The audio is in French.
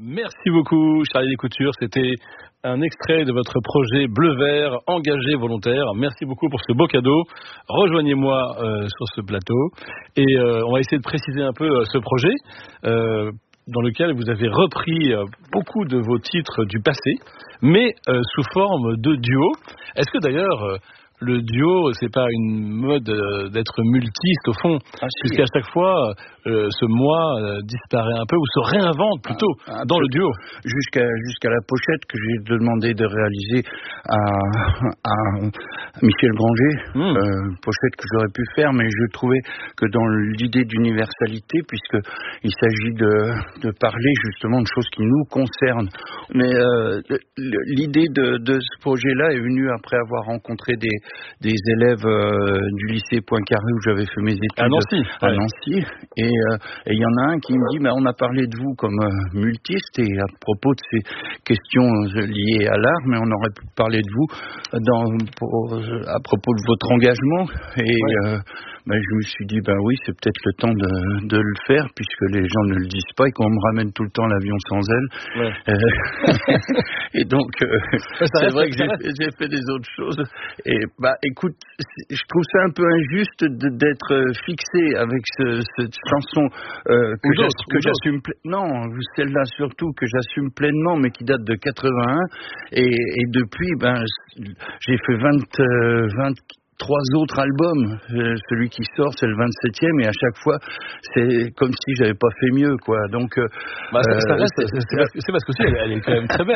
Merci beaucoup, Charlie Descoutures. C'était un extrait de votre projet Bleu-Vert, engagé volontaire. Merci beaucoup pour ce beau cadeau. Rejoignez-moi sur ce plateau. Et on va essayer de préciser un peu ce projet dans lequel vous avez repris beaucoup de vos titres du passé, mais sous forme de duo. Est-ce que d'ailleurs... le duo, c'est pas une mode d'être multiste au fond, puisqu'à chaque fois, ce moi disparaît un peu ou se réinvente plutôt dans le duo. Jusqu'à la pochette que j'ai demandé de réaliser à Michel Granger, pochette que j'aurais pu faire, mais je trouvais que dans l'idée d'universalité, puisque il s'agit de parler justement de choses qui nous concernent. Mais l'idée de ce projet-là est venue après avoir rencontré des élèves du lycée Poincaré où j'avais fait mes études à Nancy. Et il y en a un qui me dit on a parlé de vous comme multiste et à propos de ces questions liées à l'art, mais on aurait pu parler de vous à propos de votre engagement. Et je me suis dit oui, c'est peut-être le temps de le faire, puisque les gens ne le disent pas et qu'on me ramène tout le temps l'avion sans aile. Et donc c'est vrai que j'ai fait des autres choses. Et écoute, je trouve ça un peu injuste d'être fixé avec cette chanson que j'assume non, celle-là surtout que j'assume pleinement, mais qui date de 81 et depuis j'ai fait 23 autres albums. Celui qui sort, c'est le 27e, et à chaque fois, c'est comme si j'avais pas fait mieux, quoi. Donc, c'est parce que elle est quand même très belle.